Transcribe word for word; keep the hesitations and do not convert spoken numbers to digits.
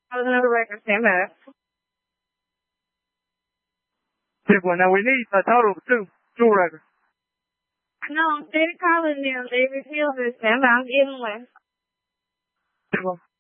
That was another record. Stand by. Tip one. Now we need a total of two. Two records. No, I'm steady calling them. They refuse it. Stand by. I'm giving away. Tip one.